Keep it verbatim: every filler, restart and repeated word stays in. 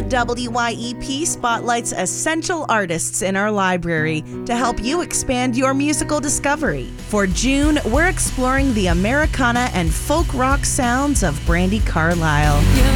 W Y E P spotlights essential artists in our library to help you expand your musical discovery. For June, we're exploring the Americana and folk rock sounds of Brandi Carlile.